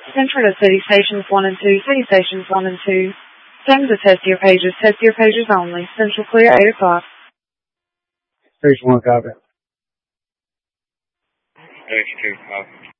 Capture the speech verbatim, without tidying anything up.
Central to city stations one and two, city stations one and two. Time to test your pages, test your pages only. Central clear, eight o'clock. Station one, copy. Station two, copy.